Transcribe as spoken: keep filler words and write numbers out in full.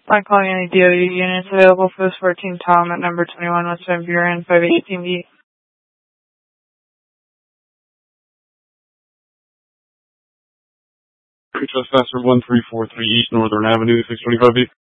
Not calling any D O U units available for this fourteen Tom at number twenty-one West Van Buren, five eighteen B. Trespasser one three four three East Northern Avenue, six twenty-five B.